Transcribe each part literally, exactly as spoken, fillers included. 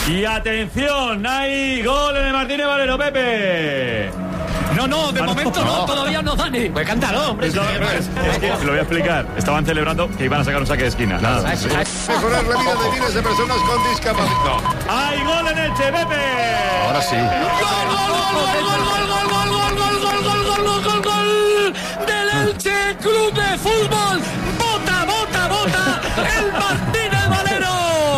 Y atención, hay gol de Martínez Valero, Pepe. No, no, de momento no, todavía no, Dani. Pues cántalo, hombre. No, es, es que lo voy a explicar. Estaban celebrando que iban a sacar un saque de esquina. Nada. Mejorar la vida de miles de personas con discapacidad. ¡Hay gol en Elche, Pepe! Ahora sí. ¡Gol, gol, gol, gol, gol, gol, gol, gol, gol, gol, gol, gol, gol, gol del Elche Club de Fútbol! ¡Bota, bota, bota! ¡El Martínez Valero!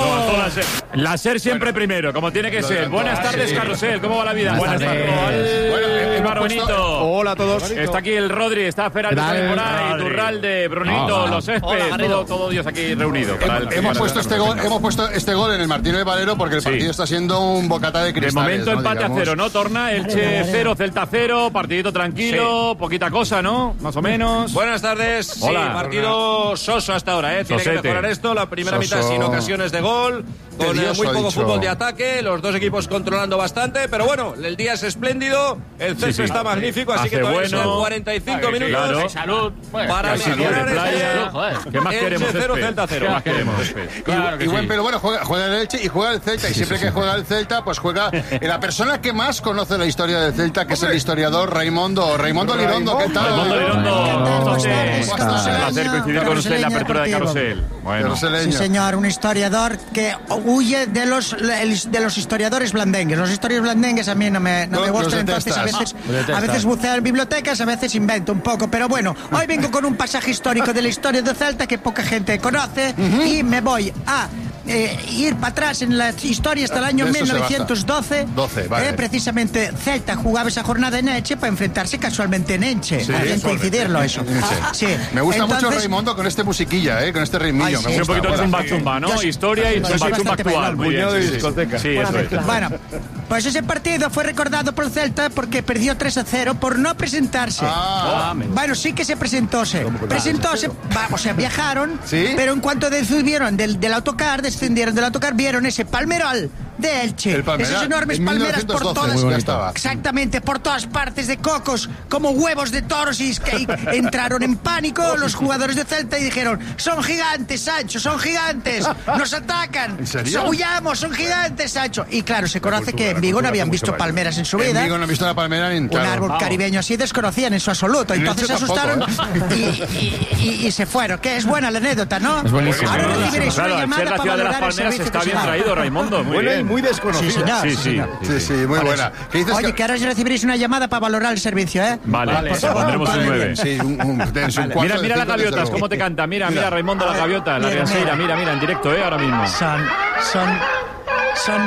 La SER siempre primero, como tiene que ser. Buenas tardes, Carrusel. ¿Cómo va la vida? Buenas tardes. Bueno, Benito. Hola a todos. Está aquí el Rodri, está Feraldo por ahí, Durralde, Brunito, los Céspedes, todo, todo Dios aquí reunido. Para el, hemos, puesto este gol, hemos puesto este gol en el Martínez Valero porque el partido sí. está siendo un bocata de cristales. De momento ¿no? empate Digamos. a cero, ¿no? Torna, Elche cero, Celta cero, partidito tranquilo, sí. poquita cosa, ¿no? Más o menos. Buenas tardes. Hola. Sí, partido soso hasta ahora, ¿eh? Tiene Sosete. que mejorar esto. La primera Soso. mitad sin ocasiones de gol. Con eh, muy poco dicho. fútbol de ataque, los dos equipos controlando bastante, pero bueno, el día es espléndido, el césped sí, sí. está magnífico, así Hace que todavía bueno. son cuarenta y cinco minutos Claro. Salud. para Casi día de mejorar playa. este ¿Qué más Elche queremos, cero, Césped? Celta cero. ¿Qué más queremos, Césped? Claro y que buen sí. pero bueno, juega, juega el Elche y juega el Celta. Y siempre que juega el Celta, pues juega la persona que más conoce la historia del Celta, que es el historiador Raimondo. Raimondo Lirondo, ¿qué tal? Raimondo Lirondo, ¿Cómo José. estás? Un placer coincidir con usted en la apertura de Carrusel. Bueno, Carruseleño. Sí, señor, un historiador que huye de los de los historiadores blandengues. Los historiadores blandengues a mí no me, no No, me los gustan, entonces a detestas. veces, a veces buceo en bibliotecas, a veces invento un poco. Pero bueno, hoy vengo con un pasaje histórico de la historia de Celta que poca gente conoce y me voy a... Eh, ir para atrás en la historia hasta el año De eso mil se novecientos doce. doce, vale. eh, precisamente Celta jugaba esa jornada en Elche para enfrentarse casualmente en Elche. Sí, Hay que coincidirlo eso. Sí. Sí. Me gusta Entonces, mucho Raimondo con este musiquilla, ¿eh? Con este ritmillo. Ay, me sí. gusta. un poquito de Bueno, chumba chumba, ¿no? Yo sí. Historia y Yo soy chumba chumba bastante actual. bailón. Muy bien, Puñado de sí, sí. discoteca. Sí, eso es. Bueno, pues ese partido fue recordado por Celta porque perdió tres a cero por no presentarse. Ah. Bueno, sí que se presentóse. Presentóse, va, o sea, viajaron, ¿Sí? pero en cuanto subieron del, del autocar, descendieron del autocar, vieron ese palmerol de Elche. El Palmeral, Esas enormes en palmeras por mil novecientos todas. doce, ya estaba. Exactamente, por todas partes de cocos, como huevos de toros, y que entraron en pánico los jugadores de Celta y dijeron: son gigantes, Sancho, son gigantes, nos atacan, ¿En serio? huyamos, son gigantes, Sancho. Y claro, se conoce que en Vigo no habían visto palmeras en su En vida. Vigo no he visto la palmera ni en Un claro. árbol Vamos. caribeño así desconocían en su absoluto. En Entonces se Elche tampoco, asustaron y, y- y- y se fueron. Que es buena la anécdota, ¿no? Es buenísimo. Ahora Claro, recibiréis una al ser llamada la para ciudad de las valorar el palmeras servicio está que se bien da. traído, Raimundo. Muy Buena y bien. muy desconocida. Sí, señor. Sí, sí. Sí, sí, muy buena. ¿Qué dices? Oye, que- que ahora recibiréis una llamada para valorar el servicio, ¿eh? Vale, Vale. pues pondremos un Vale. nueve. Sí, un, un, dense un cuarto Mira, de mira las cinco, desde gaviotas, luego. cómo te canta. Mira, mira, Raimundo, la gaviota, la Mira, riaseira. mira. Mira, mira, en directo, ¿eh? Ahora mismo. Son, son, son,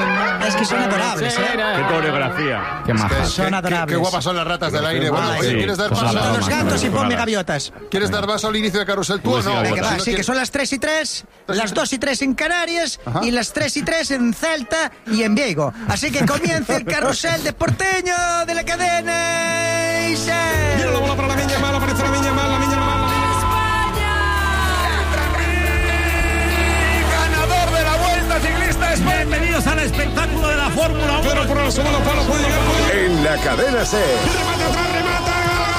es que son adorables, ¿eh? Qué coreografía. Qué maja. Son Qué- adorables. Qué guapas son las ratas del aire. Bueno, Ay, oye, sí. ¿quieres dar Pues paso? a la Con los broma. gatos y ponme Nada. gaviotas. ¿Quieres dar paso al inicio de Carrusel tú o Pues sí, no? venga, Venga, Si va, no sí, que quieres- son las tres y tres, las dos y tres en Canarias Ajá. y las tres y tres en Celta y en Vigo. Así que comienza el carrusel de porteño de la cadena y se... Viene la bola para la Viña Mal, aparece la Viña Mal, la Viña Mal. Ganador de la Vuelta Ciclista España. Bienvenidos al espectáculo de la Fórmula uno. Pero por el segundo palo puede llegar, puede llegar. En la cadena C Remate atrás, remata.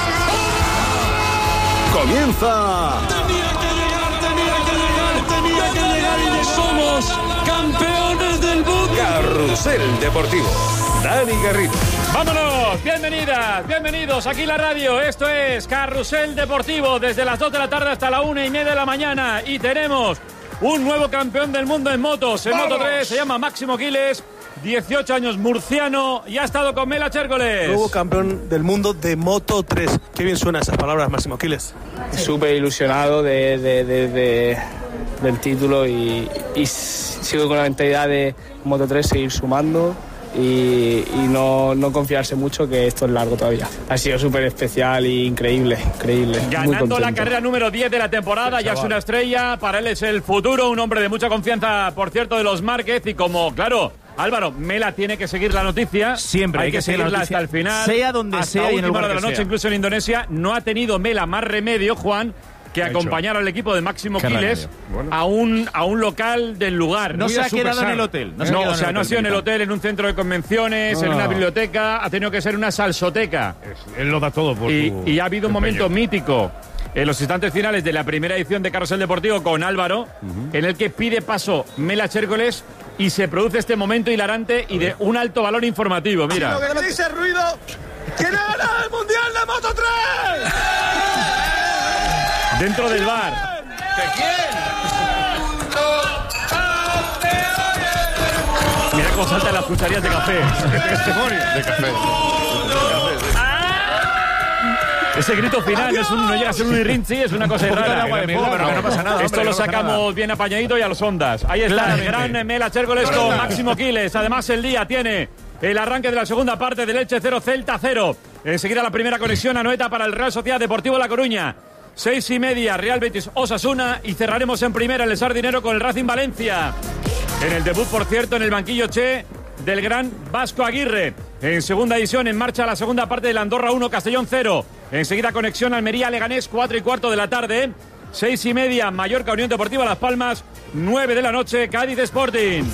comienza Tenía que llegar, tenía que llegar, tenía que llegar y llegó. Somos campeones del mundo. Carrusel Deportivo. Dani Garrido. ¡Vámonos! Bienvenidas, bienvenidos aquí en la radio. Esto es Carrusel Deportivo desde las dos de la tarde hasta la una y media de la mañana. Y tenemos un nuevo campeón del mundo en motos, en Moto tres. Se llama Máximo Quiles, dieciocho años, murciano, y ha estado con Mela Chércoles. Nuevo campeón del mundo de Moto tres. Qué bien suenan esas palabras, Máximo Quiles. Súper ilusionado de, de- de- de- del título y, y sigo con la mentalidad de Moto tres seguir sumando y, y no, no confiarse mucho, que esto es largo todavía. Ha sido súper especial e increíble, increíble. Muy Ganando la contento. carrera número diez de la temporada, ya es una estrella, para él es el futuro, un hombre de mucha confianza, por cierto, de los Márquez, y como, claro, Álvaro, Mela tiene que seguir la noticia. Siempre hay, hay que, que seguir la seguirla noticia, hasta el final. sea donde hasta sea y en el última lugar hora de la que noche, sea. incluso en Indonesia. No ha tenido Mela más remedio, Juan, que acompañar al equipo de Máximo Qué Quiles a un, a un local del lugar. No Muy se a ha su quedado pesar. en el hotel, no No, se ha quedado o en sea, el no ha hotel, sido en el Miguel. hotel, en un centro de convenciones, en No. una biblioteca, ha tenido que ser una salsoteca. Él lo da todo por Y, su y ha habido un momento empeño. mítico en los instantes finales de la primera edición de Carrusel Deportivo con Álvaro, en el que pide paso Mela Chércoles y se produce este momento hilarante y de un alto valor informativo. Mira. Lo que me dice ruido. ¿Quién ha ganado el Mundial de Moto tres? Dentro del bar. ¿De quién? Mira cómo saltan las cucharillas de café. De café. Ese grito final no, es un, no llega a ser un irrinchi, es una cosa rara. Pero no pasa nada. Esto hombre, lo no sacamos nada. bien apañadito y a los ondas. Ahí está el gran Mela Chércoles con Máximo Quiles. Además, el día tiene el arranque de la segunda parte del Elche cero, Celta cero. Enseguida la primera conexión a Noeta para el Real Sociedad Deportivo La Coruña. Seis y media, Real Betis Osasuna. Y cerraremos en primera el Sardinero con el Racing Valencia. En el debut, por cierto, en el banquillo Che del gran Vasco Aguirre. En segunda edición, en marcha la segunda parte del Andorra uno, Castellón cero. Enseguida conexión Almería-Leganés, cuatro y cuarto de la tarde. Seis y media, Mallorca Unión Deportiva Las Palmas. Nueve de la noche, Cádiz Sporting.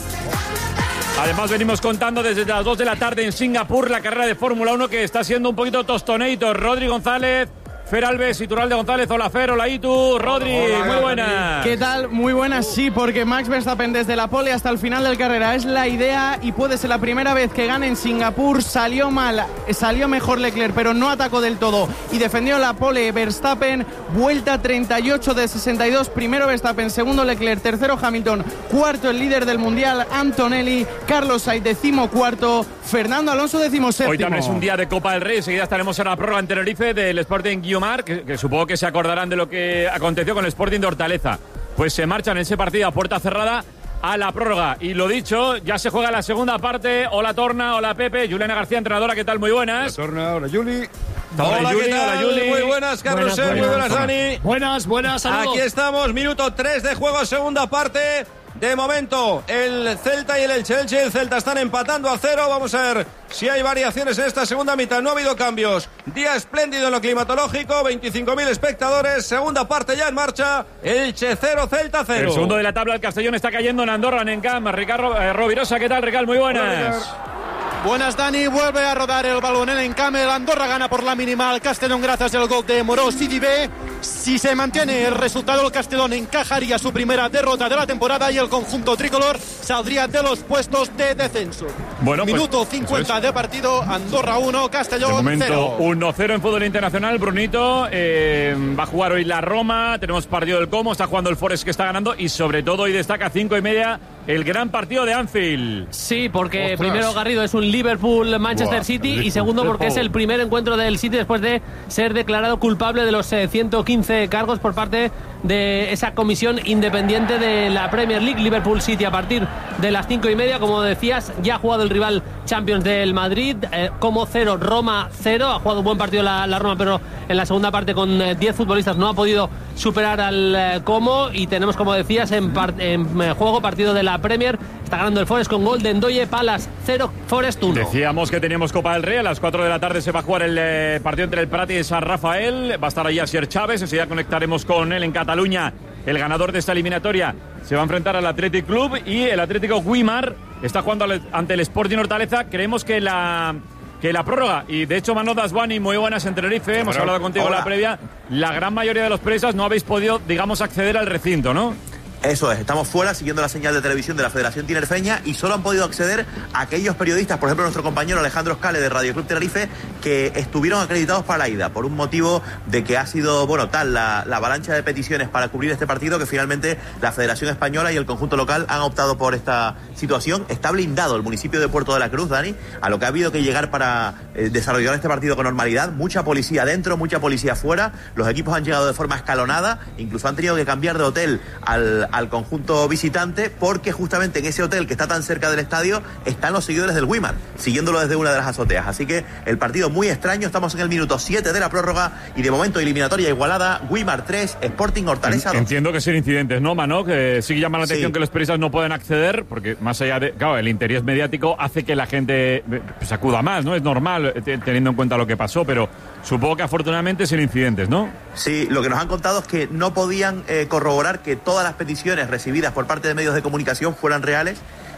Además venimos contando desde las dos de la tarde en Singapur la carrera de Fórmula uno que está siendo un poquito tostoneito. Rodri González, Fer Alves, Iturralde González, hola Fer, hola Itu, Rodri, hola, muy buenas. ¿Qué tal? Muy buenas, sí, porque Max Verstappen desde la pole hasta el final del carrera es la idea y puede ser la primera vez que gane en Singapur. Salió mal, salió mejor Leclerc, pero no atacó del todo y defendió la pole Verstappen. Vuelta treinta y ocho de sesenta y dos, primero Verstappen, segundo Leclerc, tercero Hamilton, cuarto el líder del mundial Antonelli, Carlos Sainz decimocuarto, Fernando Alonso decimoséptimo. Hoy también es un día de Copa del Rey, enseguida estaremos en la prórroga en Tenerife del Sporting Guiomar, que, que supongo que se acordarán de lo que aconteció con el Sporting de Hortaleza. Pues se marchan en ese partido a puerta cerrada a la prórroga. Y lo dicho, ya se juega la segunda parte. Hola Torna, hola Pepe, Juliana García, entrenadora, ¿qué tal? Muy buenas. Hola Torna, hola Juli. Hola, Hola, ¿qué tal? Hola, Juli. Muy buenas, Carrusel, muy buenas, Dani. Buenas, buenas, saludos. Aquí estamos, minuto tres de juego, segunda parte. De momento, el Celta y el Elche. Elche y el Celta están empatando a cero. Vamos a ver si hay variaciones en esta segunda mitad. No ha habido cambios. Día espléndido en lo climatológico. veinticinco mil espectadores. Segunda parte ya en marcha. Elche cero, Celta cero. El segundo de la tabla, el Castellón, está cayendo en Andorra, en Encam. Ricardo eh, Rovirosa, ¿qué tal, Ricardo? Muy buenas. Buenas, Dani. Vuelve a rodar el balón en el Encam. El Andorra gana por la mínima al Castellón gracias al gol de Morós y Dibé. Si se mantiene el resultado, el Castellón encajaría su primera derrota de la temporada y el conjunto tricolor saldría de los puestos de descenso. Bueno, pues, Minuto cincuenta de partido, Andorra uno, Castellón de momento cero. uno cero en fútbol internacional. Brunito, eh, va a jugar hoy la Roma. Tenemos partido del Como, está jugando el Forest que está ganando. Y sobre todo hoy destaca cinco y media el gran partido de Anfield. Sí, porque Ostras. primero, Garrido, es un Liverpool-Manchester Buah, City Liverpool, y segundo porque Liverpool. es el primer encuentro del City después de ser declarado culpable de los eh, ciento quince cargos por parte de esa comisión independiente de la Premier League. Liverpool City a partir de las cinco y media, como decías, ya ha jugado el rival Champions del Madrid, eh, como cero, Roma cero, ha jugado un buen partido la, la Roma, pero en la segunda parte con eh, diez futbolistas no ha podido superar al eh, Como, y tenemos, como decías, en, par, en eh, juego partido de la Premier. Está ganando el Forest con gol de Ndoye, Palace cero, Forest uno. Decíamos que teníamos Copa del Rey. A las cuatro de la tarde se va a jugar el eh, partido entre el Prat y el San Rafael. Va a estar ahí Asier Chávez. Enseguida conectaremos con él en Cataluña. El ganador de esta eliminatoria se va a enfrentar al Athletic Club, y el Atlético Guimar está jugando ante el Sporting Hortaleza. Creemos que la... que la prórroga, y de hecho Manolo Daswani, muy buenas en Tenerife, hemos hablado contigo en la previa, la gran mayoría de los presas no habéis podido, digamos, acceder al recinto, ¿no? Eso es, estamos fuera siguiendo la señal de televisión de la Federación Tinerfeña y solo han podido acceder a aquellos periodistas, por ejemplo nuestro compañero Alejandro Scale de Radio Club Tenerife, que estuvieron acreditados para la ida, por un motivo de que ha sido, bueno, tal la, la avalancha de peticiones para cubrir este partido, que finalmente la Federación Española y el conjunto local han optado por esta situación. Está blindado el municipio de Puerto de la Cruz, Dani, a lo que ha habido que llegar para eh, desarrollar este partido con normalidad. Mucha policía dentro, mucha policía fuera, los equipos han llegado de forma escalonada, incluso han tenido que cambiar de hotel al al conjunto visitante, porque justamente en ese hotel que está tan cerca del estadio están los seguidores del Guimar, siguiéndolo desde una de las azoteas. Así que el partido muy extraño. Estamos en el minuto siete de la prórroga y de momento eliminatoria igualada. Guimar tres, Sporting Hortaleza dos. Entiendo que son incidentes, ¿no, Mano? Que sí que llama la atención sí. que los periodistas no pueden acceder, porque más allá de, claro, el interés mediático hace que la gente pues, acuda más, ¿no? Es normal, teniendo en cuenta lo que pasó, pero supongo que afortunadamente son incidentes, ¿no? Sí, lo que nos han contado es que no podían eh, corroborar que todas las peticiones recibidas por parte de medios de comunicación fueran reales,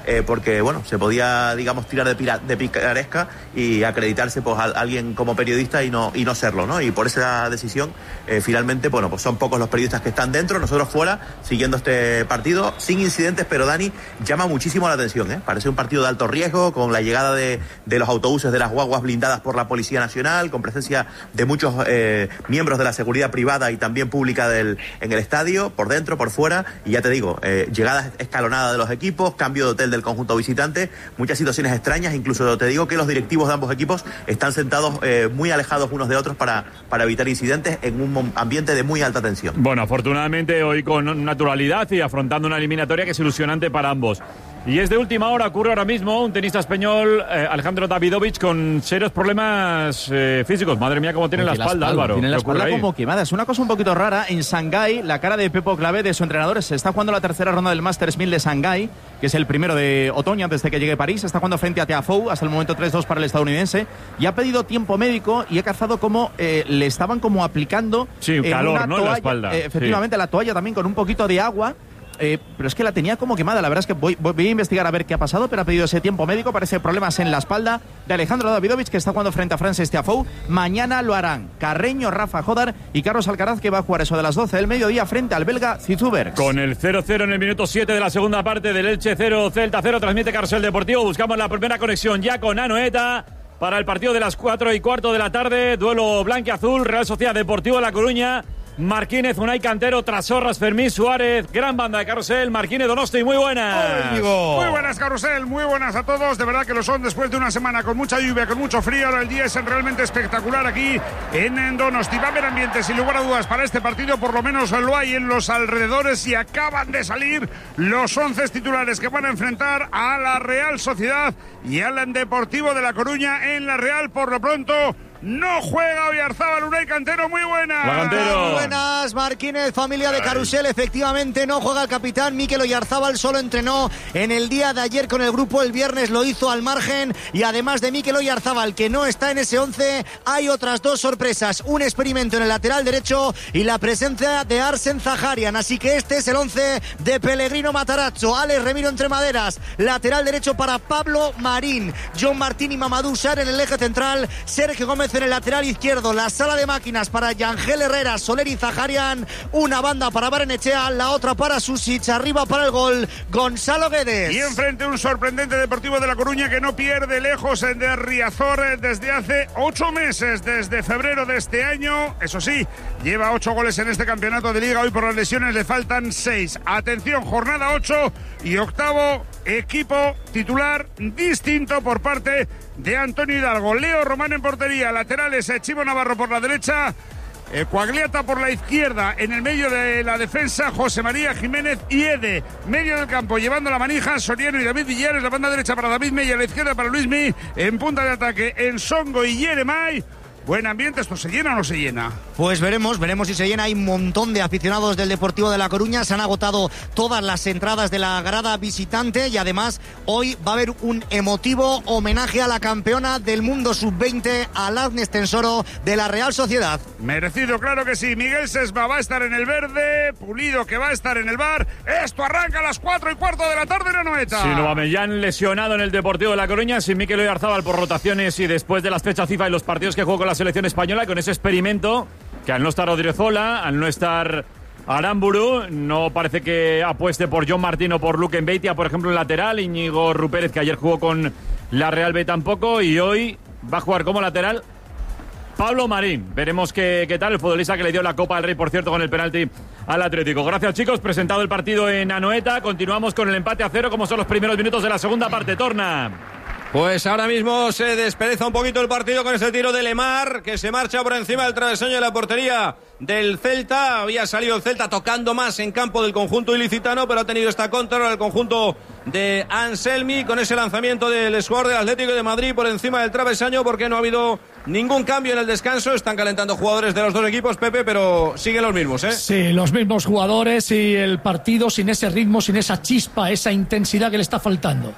eh, porque, bueno, se podía, digamos, tirar de, pira, de picaresca y acreditarse pues a alguien como periodista y no, y no serlo, ¿no? Y por esa decisión, eh, finalmente, bueno, pues son pocos los periodistas que están dentro, nosotros fuera, siguiendo este partido, sin incidentes, pero Dani, llama muchísimo la atención, ¿eh? Parece un partido de alto riesgo, con la llegada de, de los autobuses de las guaguas blindadas por la Policía Nacional, con presencia de muchos eh, miembros de la seguridad privada y también pública del, en el estadio, por dentro, por fuera, y ya te digo, eh, llegadas escalonadas de los equipos, cambio de hotel del conjunto visitante, muchas situaciones extrañas, incluso te digo que los directivos de ambos equipos están sentados eh, muy alejados unos de otros para, para evitar incidentes en un ambiente de muy alta tensión. Bueno, afortunadamente hoy con naturalidad y afrontando una eliminatoria que es ilusionante para ambos. Y es de última hora, ocurre ahora mismo un tenista español, eh, Alejandro Davidovich, con serios problemas eh, físicos. Madre mía, cómo tiene la espalda, la espalda, Álvaro. Tiene la espalda ahí? como quemada. Es una cosa un poquito rara. En Shanghái, la cara de Pepo Clavé, de su entrenador, se está jugando la tercera ronda del Masters mil de Shanghái, que es el primero de otoño antes de que llegue París. Está jugando frente a Tiafoe, hasta el momento tres dos para el estadounidense. Y ha pedido tiempo médico y he cazado como eh, le estaban como aplicando... Sí, eh, calor, una ¿no? toalla, en la espalda. Eh, efectivamente, sí. La toalla también con un poquito de agua. Eh, pero es que la tenía como quemada. La verdad es que voy, voy a investigar a ver qué ha pasado, pero ha pedido ese tiempo médico. Parece problemas en la espalda de Alejandro Davidovich, que está jugando frente a Frances Tiafoe. Mañana lo harán Carreño, Rafa Jodar y Carlos Alcaraz, que va a jugar eso de las doce del mediodía frente al belga Zizoubergs. Con el cero cero en el minuto siete de la segunda parte del Elche cero, Celta cero, transmite Carrusel Deportivo. Buscamos la primera conexión ya con Anoeta para el partido de las cuatro y cuarto de la tarde. Duelo blanquiazul, Real Sociedad Deportivo de La Coruña. Marquínez, Unai Cantero, Trasorras, Fermín Suárez, gran banda de Carrusel, Marquínez, Donosti, muy buenas. Muy buenas, Carrusel, muy buenas a todos, de verdad que lo son después de una semana con mucha lluvia, con mucho frío. Ahora el día es realmente espectacular aquí en Donosti. Va a haber ambiente, sin lugar a dudas, para este partido, por lo menos lo hay en los alrededores, y acaban de salir los once titulares que van a enfrentar a la Real Sociedad y al Deportivo de La Coruña. En la Real, por lo pronto, no juega Oyarzábal. Unai Cantero, muy buenas. Muy buenas, Marquínez, familia de Carrusel. Efectivamente, no juega el capitán Mikel Oyarzábal, solo entrenó en el día de ayer con el grupo, el viernes lo hizo al margen. Y además de Mikel Oyarzábal, que no está en ese once, hay otras dos sorpresas: un experimento en el lateral derecho y la presencia de Arsen Zaharian. Así que este es el once de Pellegrino Matarazzo. Alex Remiro entre maderas, lateral derecho para Pablo Marín, John Martín y Mamadou Sarr en el eje central, Sergio Gómez en el lateral izquierdo, la sala de máquinas para Yangel Herrera, Soler y Zaharian, una banda para Barrenechea, la otra para Susic, arriba para el gol Gonzalo Guedes. Y enfrente un sorprendente Deportivo de La Coruña que no pierde lejos de Riazor desde hace ocho meses, desde febrero de este año. Eso sí, lleva ocho goles en este campeonato de liga. Hoy por las lesiones le faltan seis. Atención, jornada ocho y octavo equipo titular distinto por parte de Antonio Hidalgo. Leo Román en portería, laterales Chivo Navarro por la derecha, eh, Coagliata por la izquierda, en el medio de la defensa José María Jiménez y Ede, medio del campo llevando la manija Soriano y David Villares, la banda derecha para David Mey y a la izquierda para Luismi, en punta de ataque Ensongo y Yeremay. Buen ambiente, ¿esto se llena o no se llena? Pues veremos, veremos si se llena. Hay un montón de aficionados del Deportivo de La Coruña. Se han agotado todas las entradas de la grada visitante y además hoy va a haber un emotivo homenaje a la campeona del mundo sub veinte, a Agnes Tensoro de la Real Sociedad. Merecido, claro que sí. Miguel Sesma va a estar en el verde, Pulido que va a estar en el bar. Esto arranca a las cuatro y cuarto de la tarde en Anoeta. Sí, Aubameyang lesionado en el Deportivo de La Coruña, sin Mikel Oyarzábal por rotaciones y después de las fechas FIFA y los partidos que jugó con la selección española, con ese experimento que al no estar Odriozola, al no estar Aramburu, no parece que apueste por John Martín o por Luke Mbeitia, por ejemplo, en lateral. Íñigo Rupérez, que ayer jugó con la Real B, tampoco, y hoy va a jugar como lateral Pablo Marín. Veremos qué, qué tal el futbolista que le dio la Copa del Rey, por cierto, con el penalti al Atlético. Gracias, chicos. Presentado el partido en Anoeta, continuamos con el empate a cero, como son los primeros minutos de la segunda parte. Torna. Pues ahora mismo se despereza un poquito el partido con ese tiro de Lemar, que se marcha por encima del travesaño de la portería del Celta. Había salido el Celta tocando más en campo del conjunto ilicitano, pero ha tenido esta contra el conjunto de Anselmi con ese lanzamiento del jugador del Atlético de Madrid por encima del travesaño, porque no ha habido ningún cambio en el descanso. Están calentando jugadores de los dos equipos, Pepe, pero siguen los mismos, ¿eh? Sí, los mismos jugadores y el partido sin ese ritmo, sin esa chispa, esa intensidad que le está faltando.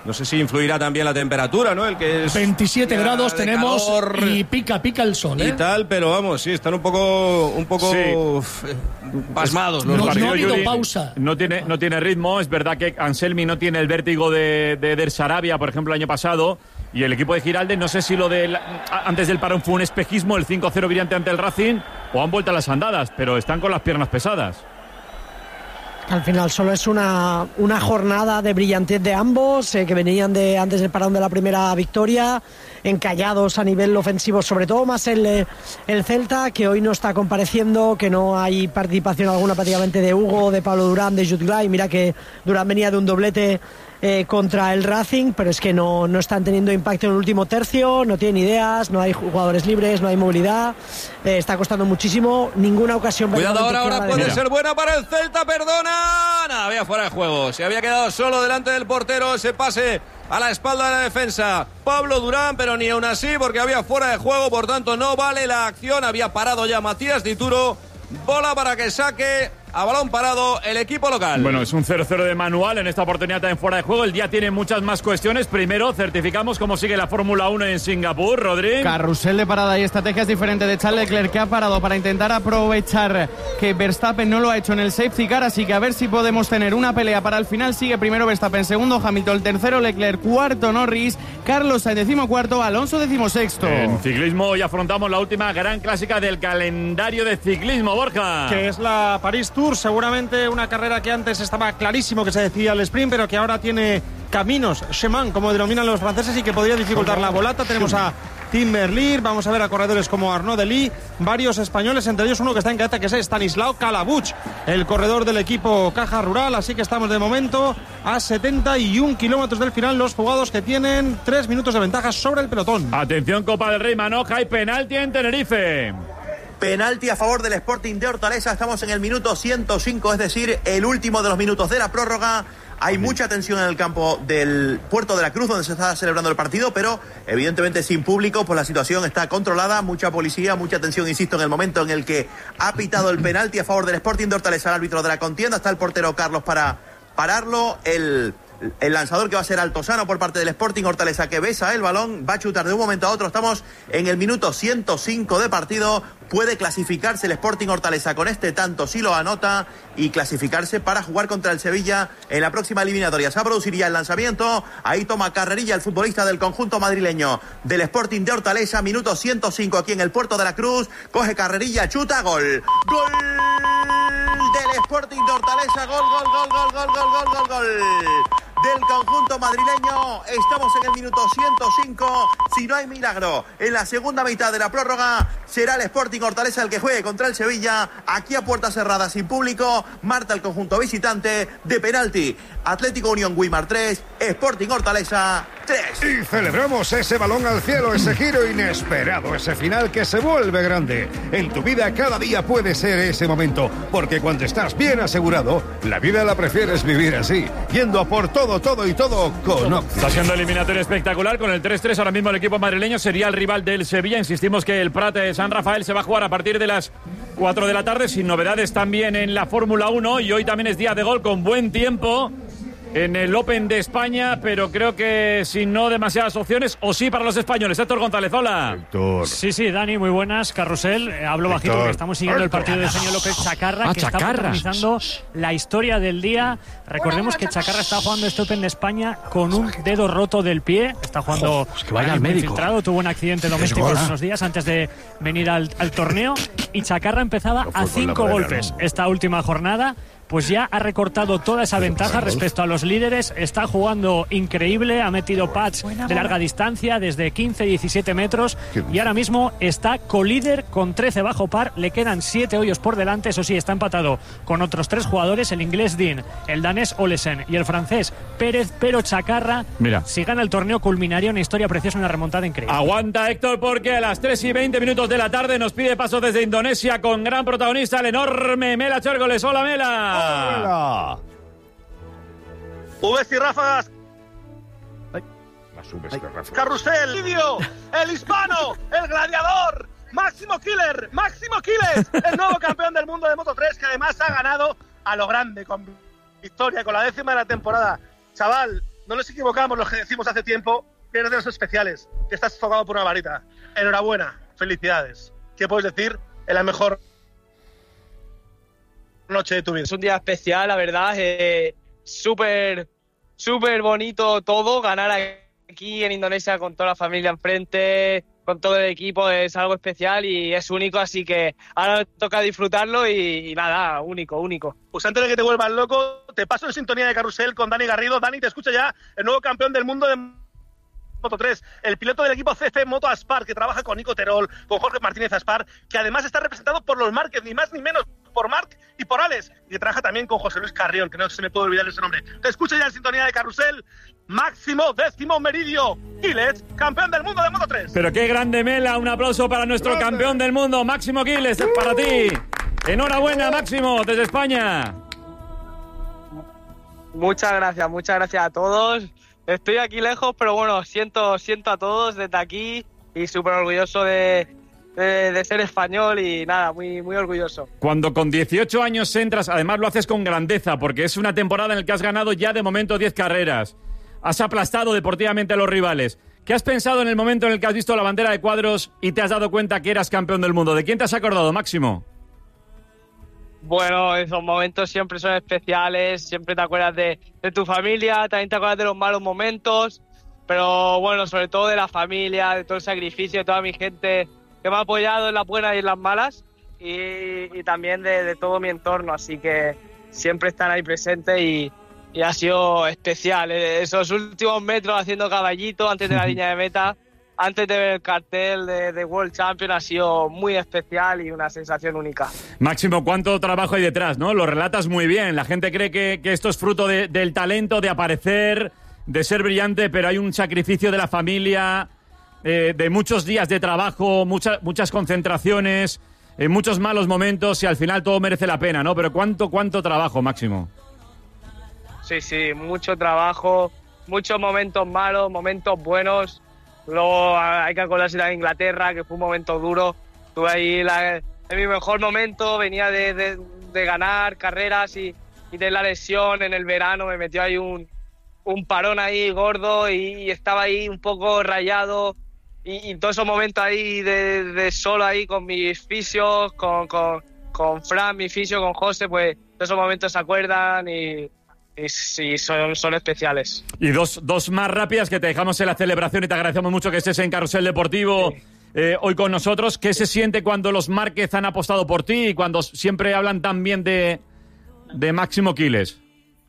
No sé si influirá también la temperatura, ¿no? El que es veintisiete grados tenemos calor, y pica, pica el sol, ¿eh? Y tal, pero vamos, sí, están un poco, un poco sí. pasmados los no, partidos. no ha habido Yuri, pausa. No tiene, no tiene ritmo. Es verdad que Anselmi no tiene el vértigo de, de, de Sarabia, por ejemplo, el año pasado. Y el equipo de Giralde, no sé si lo de la, antes del parón fue un espejismo, el cinco cero brillante ante el Racing, o han vuelto a las andadas, pero están con las piernas pesadas. Al final solo es una, una jornada de brillantez de ambos, eh, que venían de antes del parón de la primera victoria, encallados a nivel ofensivo, sobre todo más el, el Celta, que hoy no está compareciendo, que no hay participación alguna prácticamente de Hugo, de Pablo Durán, de Jutglà, y mira que Durán venía de un doblete eh, contra el Racing, pero es que no, no están teniendo impacto en el último tercio, no tienen ideas, no hay jugadores libres, no hay movilidad, eh, está costando muchísimo, ninguna ocasión. Cuidado ahora, ahora puede Mira. ser buena para el Celta, perdona. Nada, había fuera de juego, se había quedado solo delante del portero, ese pase a la espalda de la defensa Pablo Durán, pero ni aún así, porque había fuera de juego, por tanto no vale la acción, había parado ya Matías Dituro, bola para que saque a balón parado el equipo local. Bueno, es un cero cero de manual en esta oportunidad también fuera de juego. El día tiene muchas más cuestiones. Primero, certificamos cómo sigue la Fórmula uno en Singapur, Rodri. Carrusel de parada y estrategias diferentes de Charles Leclerc, que ha parado para intentar aprovechar que Verstappen no lo ha hecho en el safety car, así que a ver si podemos tener una pelea para el final. Sigue primero Verstappen, segundo Hamilton, tercero Leclerc, cuarto Norris, Carlos Sainz decimocuarto, Alonso decimosexto. En ciclismo hoy afrontamos la última gran clásica del calendario de ciclismo, Borja. Que es la París Tour, seguramente una carrera que antes estaba clarísimo que se decía el sprint, pero que ahora tiene caminos, chemin, como denominan los franceses, y que podría dificultar la volata. Tenemos a Tim Merlier, vamos a ver a corredores como Arnaud Delis, varios españoles, entre ellos uno que está en cabeza, que es Stanislao Calabuch, el corredor del equipo Caja Rural. Así que estamos de momento a setenta y un kilómetros del final, los jugados que tienen tres minutos de ventaja sobre el pelotón. Atención, Copa del Rey, Manoja, y penalti en Tenerife. Penalti a favor del Sporting de Hortaleza. Estamos en el minuto ciento cinco, es decir, el último de los minutos de la prórroga. Hay mucha tensión en el campo del Puerto de la Cruz, donde se está celebrando el partido, pero evidentemente sin público, pues la situación está controlada. Mucha policía, mucha tensión, insisto, en el momento en el que ha pitado el penalti a favor del Sporting de Hortaleza, el árbitro de la contienda. Está el portero Carlos para pararlo. El... El lanzador que va a ser Altozano por parte del Sporting Hortaleza, que besa el balón, va a chutar de un momento a otro. Estamos en el minuto ciento cinco de partido. Puede clasificarse el Sporting Hortaleza con este tanto si lo anota y clasificarse para jugar contra el Sevilla en la próxima eliminatoria. Se va a producir ya el lanzamiento. Ahí toma carrerilla el futbolista del conjunto madrileño del Sporting de Hortaleza. Minuto ciento cinco aquí en el Puerto de la Cruz. Coge carrerilla, chuta, gol. Gol del Sporting de Hortaleza. Gol, gol, gol, gol, gol, gol, gol, gol, gol. Del conjunto madrileño. Estamos en el minuto ciento cinco. Si no hay milagro en la segunda mitad de la prórroga, será el Sporting Hortaleza el que juegue contra el Sevilla. Aquí a puerta cerrada, sin público. Marta el conjunto visitante de penalti. Atlético Unión Guimar tres, Sporting Hortaleza tres. Y celebramos ese balón al cielo, ese giro inesperado, ese final que se vuelve grande. En tu vida cada día puede ser ese momento, porque cuando estás bien asegurado, la vida la prefieres vivir así, yendo a por todo, todo y todo con Octi. Está siendo eliminatorio espectacular. Con el tres tres ahora mismo el equipo madrileño sería el rival del Sevilla. Insistimos que el Prat de San Rafael se va a jugar a partir de las cuatro de la tarde, sin novedades también en la Fórmula uno, y hoy también es día de gol con buen tiempo en el Open de España, pero creo que sin no demasiadas opciones, o sí para los españoles. Héctor González, hola. Héctor. Sí, sí, Dani, muy buenas. Carrusel, eh, hablo Héctor. Bajito porque estamos siguiendo Héctor. El partido de Eugenio López Chacarra, ah, que Chacarra. Está protagonizando la historia del día. Recordemos que Chacarra está jugando este Open de España con un dedo roto del pie. Está jugando oh, pues que vaya al médico. Infiltrado, tuvo un accidente doméstico hace unos días antes de venir al, al torneo, y Chacarra empezaba a cinco golpes esta última jornada. Pues ya ha recortado toda esa ventaja respecto a los líderes. Está jugando increíble, ha metido pads de larga distancia desde quince a diecisiete metros, y ahora mismo está colíder con trece bajo par. Le quedan siete hoyos por delante. Eso sí, está empatado con otros tres jugadores, el inglés Dean, el danés Olesen y el francés Pérez. Pero Chacarra, mira, si gana el torneo, culminaría una historia preciosa, una remontada increíble. Aguanta, Héctor, porque a las tres y veinte minutos de la tarde nos pide paso desde Indonesia con gran protagonista, el enorme Mela Chérgoles. Hola, Mela. Hola. Ubes y ráfagas. Ay. Las ubes y ráfagas. Carrusel, Lidio, el hispano, el gladiador, Máximo Killer, Máximo Quiles, el nuevo campeón del mundo de Moto tres, que además ha ganado a lo grande, con victoria, con la décima de la temporada. Chaval, no nos equivocamos los que decimos hace tiempo que eres de los especiales, que estás tocado por una varita. Enhorabuena, felicidades. ¿Qué puedes decir? Es la mejor noche de tu vida. Es un día especial, la verdad. Eh, súper, súper bonito todo. Ganar aquí en Indonesia con toda la familia enfrente, con todo el equipo, es algo especial y es único, así que ahora toca disfrutarlo y, y nada, único, único. Pues antes de que te vuelvas loco, te paso en sintonía de carrusel con Dani Garrido. Dani, te escucha ya el nuevo campeón del mundo de Moto tres, el piloto del equipo C C Moto Aspar, que trabaja con Nico Terol, con Jorge Martínez Aspar, que además está representado por los Márquez, ni más ni menos, por Marc y por Alex, y que trabaja también con José Luis Carrión, que no se me puede olvidar ese nombre. Te escucha ya en sintonía de carrusel, Máximo Décimo Meridio Quiles, campeón del mundo de Moto tres. Pero qué grande Mela, un aplauso para nuestro grande campeón del mundo, Máximo Quiles, es para ti. Enhorabuena, Máximo, desde España. Muchas gracias, muchas gracias a todos. Estoy aquí lejos, pero bueno, siento, siento a todos desde aquí y súper orgulloso de, de, de ser español y nada, muy, muy orgulloso. Cuando con dieciocho años entras, además lo haces con grandeza, porque es una temporada en la que has ganado ya de momento diez carreras. Has aplastado deportivamente a los rivales. ¿Qué has pensado en el momento en el que has visto la bandera de cuadros y te has dado cuenta que eras campeón del mundo? ¿De quién te has acordado, Máximo? Bueno, esos momentos siempre son especiales, siempre te acuerdas de, de tu familia, también te acuerdas de los malos momentos, pero bueno, sobre todo de la familia, de todo el sacrificio, de toda mi gente que me ha apoyado en las buenas y en las malas, y, y también de, de todo mi entorno, así que siempre están ahí presentes y, y ha sido especial. Esos últimos metros haciendo caballito antes de la línea de meta, antes de ver el cartel de, de World Champion, ha sido muy especial y una sensación única. Máximo, ¿cuánto trabajo hay detrás, no? Lo relatas muy bien. La gente cree que, que esto es fruto de, del talento, de aparecer, de ser brillante, pero hay un sacrificio de la familia, eh, de muchos días de trabajo, mucha, muchas concentraciones, eh, muchos malos momentos y al final todo merece la pena, ¿no? Pero ¿cuánto, cuánto trabajo, Máximo? Sí, sí, mucho trabajo, muchos momentos malos, momentos buenos. Luego hay que acordarse de Inglaterra, que fue un momento duro. Estuve ahí la, en mi mejor momento, venía de, de, de ganar carreras y, y de la lesión en el verano. Me metió ahí un, un parón ahí gordo y, y estaba ahí un poco rayado. Y, y todos esos momentos ahí de, de solo ahí con mis fisios, con, con, con Fran, mi fisio, con José, pues todos esos momentos se acuerdan y... Y sí, son, son especiales. Y dos, dos más rápidas que te dejamos en la celebración y te agradecemos mucho que estés en Carrusel Deportivo sí. eh, hoy con nosotros. ¿Qué se siente cuando los Márquez han apostado por ti y cuando siempre hablan tan bien de, de Máximo Quiles?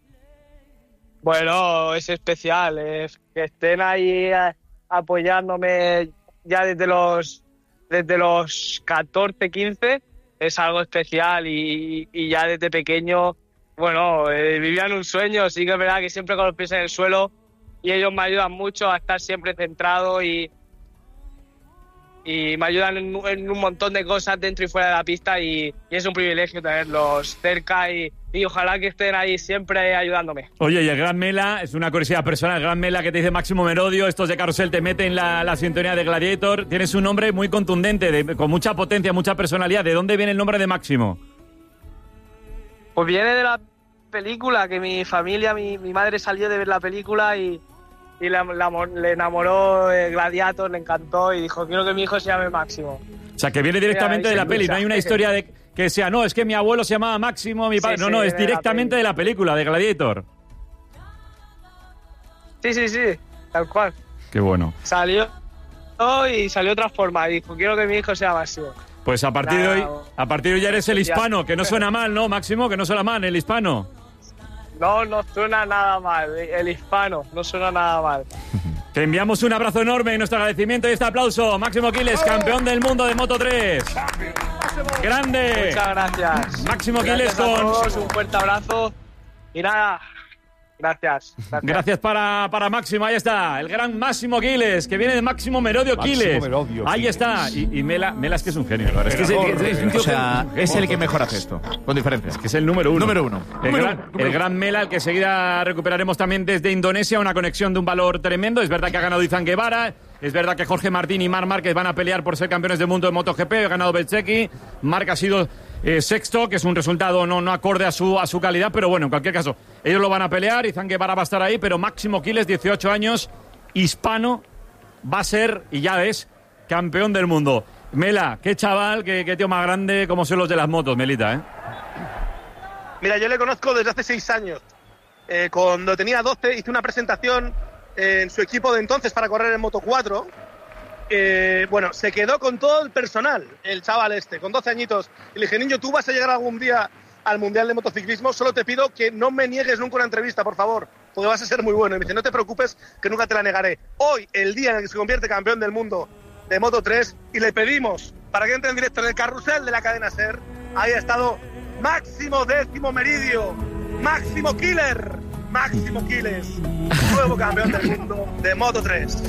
Bueno, es especial. Eh, que estén ahí a, apoyándome ya desde los, desde los catorce, quince es algo especial y, y ya desde pequeño... Bueno, eh, vivían un sueño, sí que es verdad que siempre con los pies en el suelo y ellos me ayudan mucho a estar siempre centrado y, y me ayudan en, en un montón de cosas dentro y fuera de la pista y, y es un privilegio tenerlos cerca y, y ojalá que estén ahí siempre ayudándome. Oye, y el Gran Mela, es una curiosidad personal, el Gran Mela que te dice Máximo Merodio, estos de Carrusel te meten la, la sintonía de Gladiator, tienes un nombre muy contundente, de, con mucha potencia, mucha personalidad. ¿De dónde viene el nombre de Máximo? Pues viene de la película, que mi familia, mi, mi madre salió de ver la película y, y la, la, le enamoró el Gladiator, le encantó y dijo, quiero que mi hijo se llame Máximo. O sea, que viene directamente de la peli, no hay una historia de que sea, no, es que mi abuelo se llamaba Máximo, mi padre... Sí, no, no, sí, es directamente de la película, de Gladiator. Sí, sí, sí, tal cual. Qué bueno. Salió y salió otra forma y dijo, quiero que mi hijo sea Máximo. Pues a partir de hoy, a partir de hoy ya eres el hispano, que no suena mal, ¿no, Máximo? Que no suena mal, el hispano. No, no suena nada mal, el hispano, no suena nada mal. Te enviamos un abrazo enorme y nuestro agradecimiento y este aplauso. Máximo Quiles, campeón del mundo de Moto tres. ¡Grande! Muchas gracias. Máximo Quiles con... todos, un fuerte abrazo y nada... Gracias, gracias. Gracias para, para Máximo, ahí está, el gran Máximo Quiles, que viene de Máximo Merodio Quiles. Merodio ahí Quiles. Está. Y, y Mela, Mela es que es un genio. Es que es, el, es, un tío o sea, que, es el que mejor hace esto, con diferencia. Es que es el número uno. Número uno. El, número gran, uno. el gran Mela, el que enseguida recuperaremos también desde Indonesia, una conexión de un valor tremendo. Es verdad que ha ganado Izan Guevara, Es verdad que Jorge Martín y Marc Márquez van a pelear por ser campeones del mundo de MotoGP. Ha ganado Bezzecchi. Marc ha sido eh, sexto, que es un resultado no, no acorde a su, a su calidad, pero bueno, en cualquier caso, ellos lo van a pelear. Izan Guevara va a estar ahí, pero Máximo Quiles, dieciocho años, hispano, va a ser, y ya es, campeón del mundo. Mela, qué chaval, qué, qué tío más grande, como son los de las motos, Melita, ¿eh? Mira, yo le conozco desde hace seis años. Eh, cuando tenía doce hice una presentación eh, en su equipo de entonces para correr en Moto cuatro. Eh, bueno, se quedó con todo el personal, el chaval este, con doce añitos. Y le dije, niño, tú vas a llegar algún día al Mundial de Motociclismo, solo te pido que no me niegues nunca una entrevista, por favor, porque vas a ser muy bueno. Y me dice, no te preocupes, que nunca te la negaré. Hoy, el día en el que se convierte campeón del mundo de Moto tres, y le pedimos, para que entre en directo en el carrusel de la cadena SER, ahí ha estado Máximo Décimo Meridio, Máximo Killer, Máximo Quiles, nuevo campeón del mundo de Moto tres.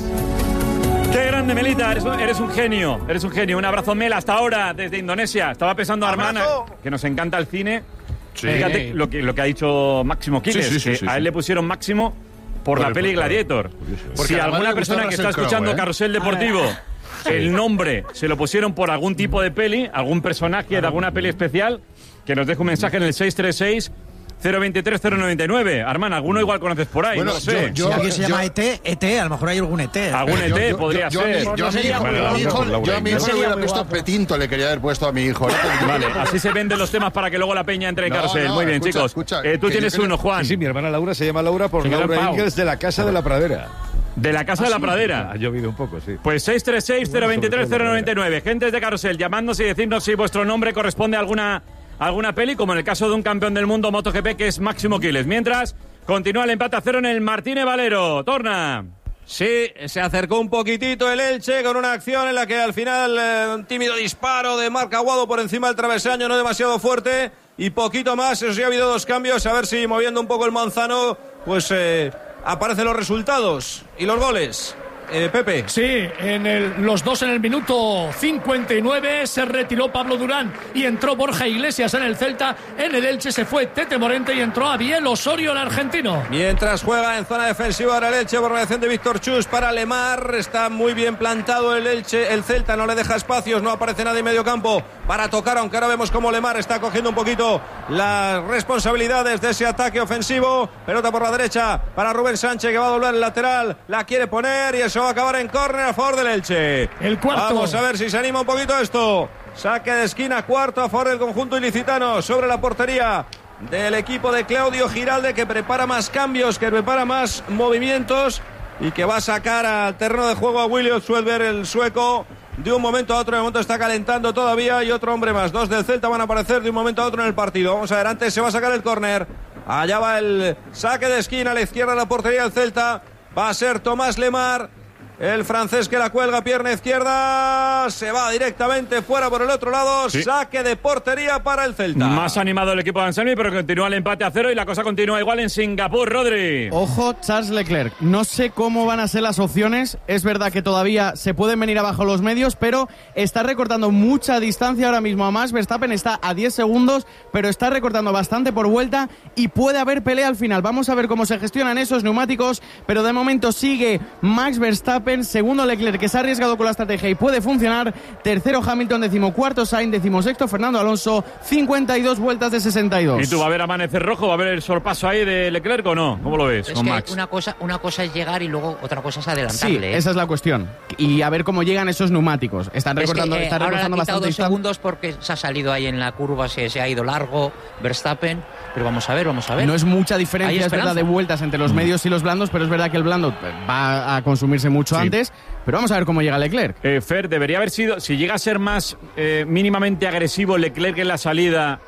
Qué grande, Melita, eres un, eres un genio, eres un genio. Un abrazo, Mela, hasta ahora, desde Indonesia. Estaba pensando a Armana, que nos encanta el cine. Sí. Fíjate lo que, lo que ha dicho Máximo Quiles, sí, sí, sí, que sí, a él sí. le pusieron Máximo por, por la peli Gladiator. Porque si alguna persona que está escuchando Crow, ¿eh? Carrusel Deportivo, sí. el nombre se lo pusieron por algún tipo de peli, algún personaje de alguna peli especial, que nos deje un mensaje en el seis tres seis, cero dos tres, cero nueve nueve. Armán, alguno igual conoces por ahí, bueno, no sé. Yo, yo, si alguien se yo, llama E T, E T, a lo mejor hay algún E T. Algún E T yo, podría yo, ser. Yo, yo, yo, yo, bueno, mi hijo, yo a mi hijo le hubiera puesto Petinto, le quería haber puesto a mi hijo. Vale, así se venden los temas para que luego la peña entre en no, carrusel. No, Muy bien, escucha, chicos. Escucha, eh, tú tienes uno, Juan. Sí, sí, mi hermana Laura se llama Laura por Laura Ingles de la Casa de la Pradera. De la Casa ¿Ah, de la sí? Pradera. Ha llovido un poco, sí. Pues seis tres seis, cero dos tres, cero nueve nueve. Gentes de carrusel, llamándose y decirnos si vuestro nombre corresponde a alguna, alguna peli, como en el caso de un campeón del mundo MotoGP que es Máximo Quiles. Mientras, continúa el empate a cero en el Martínez Valero. Torna. Sí, se acercó un poquitito el Elche con una acción en la que al final eh, un tímido disparo de Marc Aguado por encima del travesaño, no demasiado fuerte, y poquito más. Eso sí, ha habido dos cambios, a ver si moviendo un poco el manzano, pues eh, aparecen los resultados y los goles. Eh, Pepe. Sí, en el, los dos en el minuto cincuenta y nueve se retiró Pablo Durán y entró Borja Iglesias en el Celta. En el Elche se fue Tete Morente y entró Abiel Osorio, el argentino. Mientras juega en zona defensiva ahora el Elche por reacción de Víctor Chus para Lemar. Está muy bien plantado el Elche. El Celta no le deja espacios, no aparece nadie en medio campo para tocar, aunque ahora vemos cómo Lemar está cogiendo un poquito las responsabilidades de ese ataque ofensivo. Pelota por la derecha para Rubén Sánchez, que va a doblar el lateral, la quiere poner y eso va a acabar en córner a favor del Elche. El cuarto. Vamos a ver si se anima un poquito esto. Saque de esquina, cuarto a favor del conjunto ilicitano sobre la portería del equipo de Claudio Giralde, que prepara más cambios, que prepara más movimientos y que va a sacar al terreno de juego a William Suelber, el sueco, de un momento a otro. De momento está calentando todavía y otro hombre más. Dos del Celta van a aparecer de un momento a otro en el partido. Vamos a ver, antes se va a sacar el córner. Allá va el saque de esquina a la izquierda de la portería del Celta. Va a ser Tomás Lemar, el francés, que la cuelga, pierna izquierda, se va directamente fuera por el otro lado, sí. Saque de portería para el Celta. Más animado el equipo de Anselmi, pero continúa el empate a cero y la cosa continúa igual en Singapur, Rodri. Ojo, Charles Leclerc, no sé cómo van a ser las opciones, es verdad que todavía se pueden venir abajo los medios, pero está recortando mucha distancia ahora mismo a Max Verstappen, está a diez segundos, pero está recortando bastante por vuelta y puede haber pelea al final. Vamos a ver cómo se gestionan esos neumáticos, pero de momento sigue Max Verstappen, segundo Leclerc, que se ha arriesgado con la estrategia y puede funcionar, tercero Hamilton, decimocuarto Sainz, decimosexto Fernando Alonso, cincuenta y dos vueltas de sesenta y dos. ¿Y tú va a haber amanecer rojo, va a haber el sorpaso ahí de Leclerc o no? ¿Cómo lo ves es con que Max? Una cosa, una cosa es llegar y luego otra cosa es adelantarle. Sí, ¿eh? esa es la cuestión. Y a ver cómo llegan esos neumáticos. Están recortando, es que, eh, están ahora recortando le han quitado bastante dos segundos porque se ha salido ahí en la curva, se, se ha ido largo Verstappen, pero vamos a ver, vamos a ver. No es mucha diferencia, es verdad, de vueltas entre los medios y los blandos, pero es verdad que el blando va a consumirse mucho sí. antes, pero vamos a ver cómo llega Leclerc. Eh, Fer, debería haber sido, si llega a ser más eh, mínimamente agresivo Leclerc en la salida,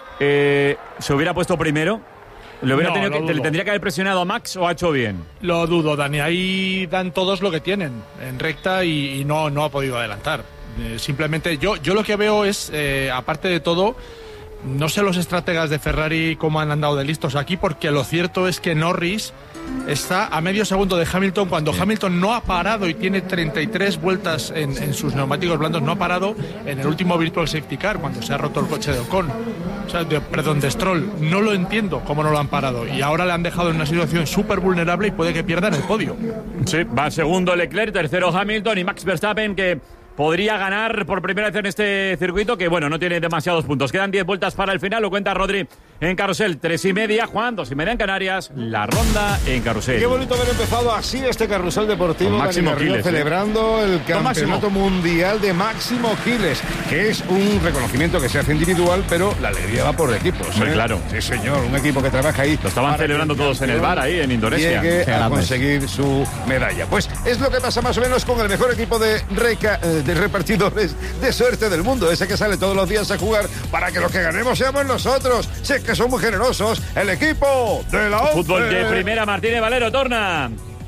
eh, ¿se hubiera puesto primero? ¿Le, hubiera no, tenido que, ¿Le tendría que haber presionado a Max o ha hecho bien? Lo dudo, Dani. Ahí dan todos lo que tienen en recta y, y no, no ha podido adelantar. Eh, simplemente yo, yo lo que veo es, eh, aparte de todo, no sé los estrategas de Ferrari cómo han andado de listos aquí, porque lo cierto es que Norris está a medio segundo de Hamilton cuando sí. Hamilton no ha parado y tiene treinta y tres vueltas en, en sus neumáticos blandos, no ha parado en el último Virtual Safety Car cuando se ha roto el coche de Ocon, o sea, de, perdón, de Stroll. No lo entiendo cómo no lo han parado y ahora le han dejado en una situación súper vulnerable y puede que pierdan el podio. Sí, va segundo Leclerc, tercero Hamilton y Max Verstappen, que podría ganar por primera vez en este circuito, que bueno, no tiene demasiados puntos. Quedan diez vueltas para el final, lo cuenta Rodri en Carrusel. Tres y media, Juan, dos y media en Canarias, la ronda en Carrusel. Qué bonito haber empezado así este Carrusel Deportivo. Máximo Quiles, celebrando ¿eh? el Campeonato Mundial de Máximo Quiles, que es un reconocimiento que se hace individual, pero la alegría va por equipos. ¿eh? Muy claro. Sí, señor, un equipo que trabaja ahí. Lo estaban celebrando todos en el bar ahí en Indonesia. Llegue a conseguir su medalla. Pues es lo que pasa más o menos con el mejor equipo de, reca, de repartidores de suerte del mundo, ese que sale todos los días a jugar para que los que ganemos seamos nosotros. Sé que son muy generosos. El equipo de la once. Fútbol de primera, Martínez Valero, torna.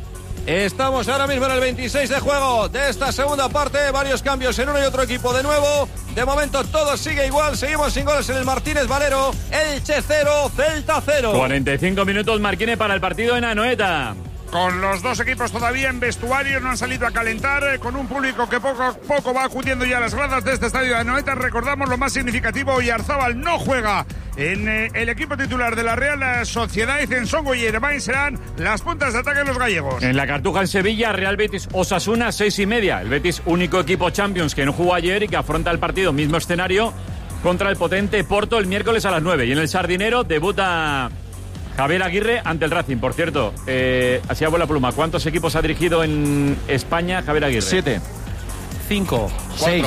Estamos ahora mismo en el veintiséis de juego de esta segunda parte. Varios cambios en uno y otro equipo de nuevo. De momento todo sigue igual. Seguimos sin goles en el Martínez Valero. Elche cero, Celta cero. cuarenta y cinco minutos, Marquine, para el partido en Anoeta. Con los dos equipos todavía en vestuario, no han salido a calentar, eh, con un público que poco a poco va acudiendo ya a las gradas de este estadio de Anoeta. Recordamos lo más significativo, Oyarzábal no juega en eh, el equipo titular de la Real Sociedad, y Censongo y Irvine serán las puntas de ataque de los gallegos. En la Cartuja, en Sevilla, Real Betis Osasuna, seis y media. El Betis, único equipo Champions que no jugó ayer y que afronta el partido, mismo escenario, contra el potente Porto el miércoles a las nueve. Y en el Sardinero debuta Javier Aguirre ante el Racing. Por cierto, eh, así hago la pluma, ¿cuántos equipos ha dirigido en España Javier Aguirre? Siete. Cinco. Seis.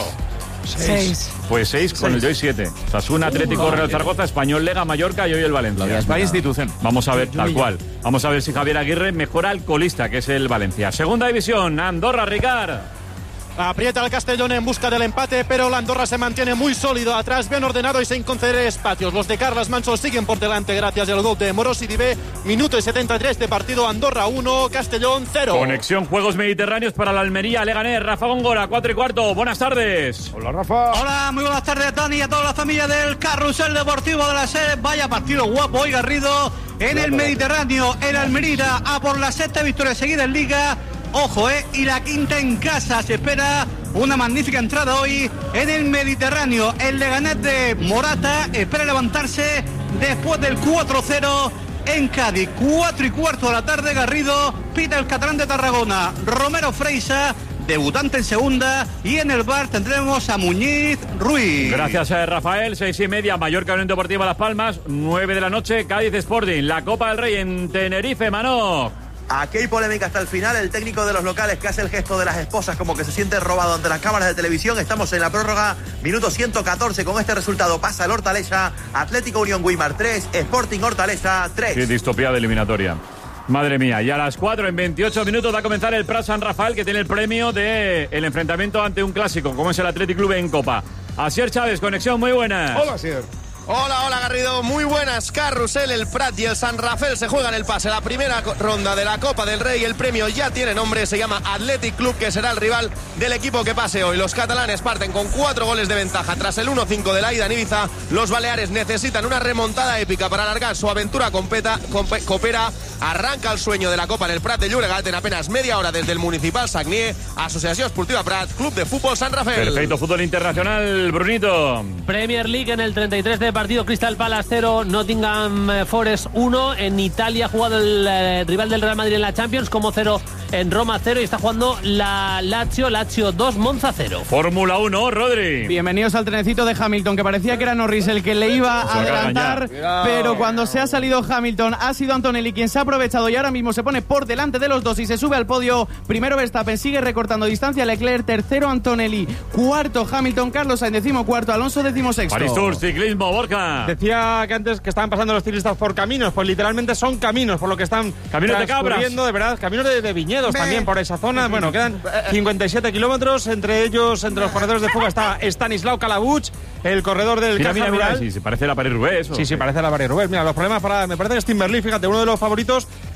Seis. Pues seis con Seis. el Joy siete. Osasuna, Atlético, Real Zaragoza, Español, Lega, Mallorca y hoy el Valencia. Vaya institución. Vamos a ver, tal cual. Vamos a ver si Javier Aguirre mejora al colista, que es el Valencia. Segunda división, Andorra, Ricard. Aprieta el Castellón en busca del empate, pero la Andorra se mantiene muy sólido atrás, bien ordenado y sin conceder espacios. Los de Carles Manso siguen por delante gracias al gol de Morosi Dibé. Minuto y setenta y tres de partido. Andorra uno, Castellón cero. Conexión Juegos Mediterráneos para la Almería, Leganés. Rafa Góngora, cuatro y cuarto. Buenas tardes. Hola, Rafa. Hola, muy buenas tardes, Dani, y a toda la familia del Carrusel Deportivo de la S E D. Vaya partido guapo hoy, Garrido, en el Mediterráneo. El Almería a por la sexta victoria seguida en Liga. Ojo, eh, y la quinta en casa. Se espera una magnífica entrada hoy en el Mediterráneo. El Leganés de Morata espera levantarse después del cuatro cero en Cádiz. Cuatro y cuarto de la tarde, Garrido, pita el catalán de Tarragona, Romero Freisa, debutante en segunda, y en el bar tendremos a Muñiz Ruiz. Gracias, eh, Rafael. Seis y media, Mallorca Unión Deportiva Las Palmas. Nueve de la noche, Cádiz Sporting. La Copa del Rey en Tenerife, Manó. Aquí hay polémica hasta el final. El técnico de los locales que hace el gesto de las esposas como que se siente robado ante las cámaras de televisión. Estamos en la prórroga, minuto ciento catorce. Con este resultado pasa el Hortaleza, Atlético Unión Guimar tres, Sporting Hortaleza tres. Qué distopía de eliminatoria. Madre mía, y a las cuatro en veintiocho minutos va a comenzar el Prat San Rafael, que tiene el premio del de enfrentamiento ante un clásico, como es el Athletic Club en Copa. Asier Chávez, conexión, muy buenas. Hola, Asier. Hola, hola Garrido, muy buenas. Carrusel, el Prat y el San Rafael se juegan el pase. La primera ronda de la Copa del Rey, el premio ya tiene nombre, se llama Athletic Club, que será el rival del equipo que pase hoy. Los catalanes parten con cuatro goles de ventaja. Tras el uno cinco de la ida en Ibiza, los baleares necesitan una remontada épica para alargar su aventura competa, compe, copera. Arranca el sueño de la Copa en el Prat de Llobregat en apenas media hora desde el Municipal Sagnier. Asociación Esportiva Prat, Club de Fútbol San Rafael. Perfecto, fútbol internacional, Brunito. Premier League en el treinta y tres de partido, Crystal Palace cero, Nottingham Forest uno. En Italia ha jugado el eh, rival del Real Madrid en la Champions, como cero en Roma cero, y está jugando la Lazio, Lazio dos, Monza cero. Fórmula uno, Rodri. Bienvenidos al trenecito de Hamilton, que parecía que era Norris el que le iba a adelantar, pero cuando se ha salido Hamilton ha sido Antonelli quien se ha aprovechado y ahora mismo se pone por delante de los dos y se sube al podio. Primero Verstappen, sigue recortando distancia Leclerc, tercero Antonelli, cuarto Hamilton, Carlos Sainz décimo cuarto, Alonso décimo sexto. París Tour, ciclismo, Borja. Decía que antes que estaban pasando los ciclistas por caminos, pues literalmente son caminos, por lo que están caminos de cabras, de verdad, caminos de, de viñedos Be. también por esa zona. Bueno, quedan cincuenta y siete kilómetros, entre ellos, entre los corredores de fuga está Stanislav Kalabuch, el corredor del mira, Caja mira, Rural. mira, sí, se parece a la París-Roubaix. Sí, sí, parece a la París-Roubaix. Mira, los problemas para, me parece que es Timberlake, fíjate, uno de los favoritos,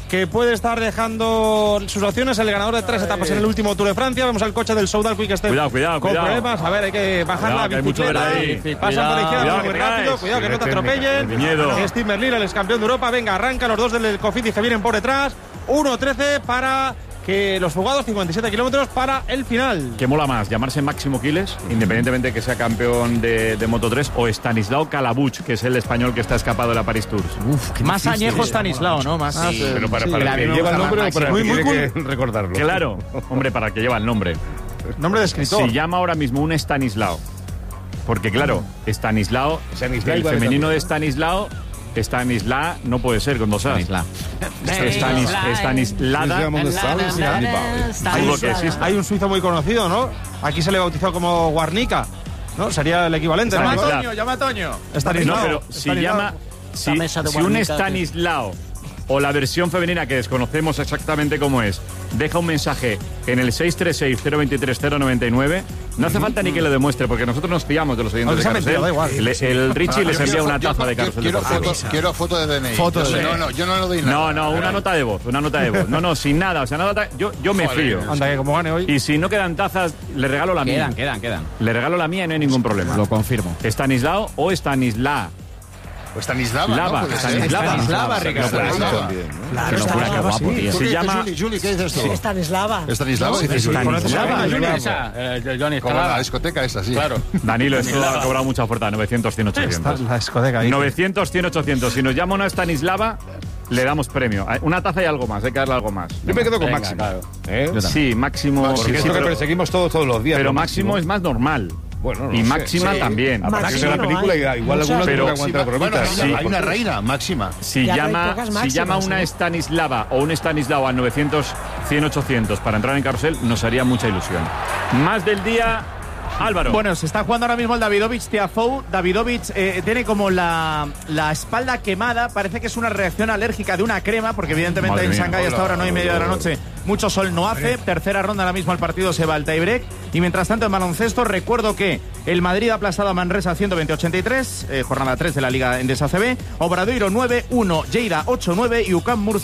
que puede estar dejando sus opciones el ganador de tres etapas en el último Tour de Francia. Vemos al coche del Soudal Quick Step cuidado, cuidado, con cuidado. problemas. A ver, hay que bajar Cuidado, la que hay mucho bicicleta. verde ahí. Pasan Cuidado, por izquierda cuidado, muy que rápido. traes. Cuidado que no te Técnica, atropellen. qué miedo. Steve Merlin, el ex campeón de Europa. Venga, arranca los dos del Cofidis que vienen por detrás. uno trece para que los fugados, cincuenta y siete kilómetros para el final. ¿Qué mola más? ¿Llamarse Máximo Quiles, independientemente de que sea campeón de, de Moto tres, o Stanislao Calabuch, que es el español que está escapado de la Paris Tours? Uf, más añejo Stanislao, ¿no? Más, Sí, eh, pero para, sí, para la el que misma lleva el nombre Máximo. o para el Muy, que muy tiene cool. que recordarlo. Claro, hombre, para el que lleva el nombre. Nombre de escritor. Se llama ahora mismo un Stanislao. Porque claro, Stanislao, Stanislao el igual femenino está de Stanislao, Stanisla no puede ser con dos As. Stanis, Stanislada. Hay, Dudo que exista. hay un suizo muy conocido, ¿no? Aquí se le bautizó como Guarnica, ¿no? Sería el equivalente. Llama a ¿no? Toño, llama a Toño. Stanislao. No, pero si Stanislao. llama. Si, mesa de si un Guarnica, Stanislao o la versión femenina que desconocemos exactamente cómo es, deja un mensaje en el seis tres seis, cero dos tres, cero nueve nueve, no hace falta ni que lo demuestre, porque nosotros nos fiamos de los oyentes de Aunque sea Carrusel. mentira, da igual. Le- el Richie les Yo envía quiero una fo- yo taza de fo- Carrusel quiero Deportivo. foto, quiero foto de D N I. Foto Yo de sé- no, no, yo no le doy nada. No, no, una nota de voz, una nota de voz. No, no, sin nada, o sea, nada, yo, yo me Joder. fío. Anda, que como gane hoy. Y si no quedan tazas, le regalo la mía. Quedan, quedan, quedan. Le regalo la mía y no hay ningún problema. Lo confirmo. Stanislao o Stanisla. O Stanislava, Lava, ¿no? Puede ser. Stanislava. Stanislava, Ricardo. Stanislava. Claro, Qué locura, qué Stanislava, guapo, sí. tío. Se Julie, llama- Julie, Julie, ¿qué dices tú? Stanislava. Stanislava, dices Julie. Stanislava. Esa, eh, Johnny Como la Escalada. discoteca esa, sí. Claro. Danilo, esto ha cobrado mucha oferta, novecientos, cien, ochocientos. La discoteca ahí. novecientos, cien, ochocientos. Si nos llama una Stanislava, le damos premio. Una taza y algo más, hay que darle algo más. Yo me quedo con Venga, Máximo. claro. ¿Eh? Sí, máximo. Porque sí, es sí, lo que pero, perseguimos todos, todos los días. pero con máximo es más normal. Bueno, no y sé. máxima Sí. también. Habrá que Máxima ver la no película hay. y igual Muchas- algunos Pero- no aguantan Bueno, bromitas. sí, hay una reina máxima. Si Ya, pero hay llama, pocas si máximas, llama una ¿eh? Stanislava o un Stanislao al novecientos, cien, ochocientos para entrar en Carrusel, nos haría mucha ilusión. Más del día, Álvaro. Bueno, se está jugando ahora mismo el Davidovich Tiafoe. Davidovich eh, tiene como la, la espalda quemada. Parece que es una reacción alérgica de una crema, porque evidentemente Madre en mía. Shanghái hasta ahora nueve y media de la noche mucho sol no hace. Tercera ronda ahora mismo el partido se va al tiebreak. Y mientras tanto en baloncesto recuerdo que el Madrid ha aplastado a Manresa ciento veinte a ochenta y tres, eh, jornada tres de la Liga Endesa A C B. Obradoiro nueve uno, Lleida ocho nueve y U C A M Murcia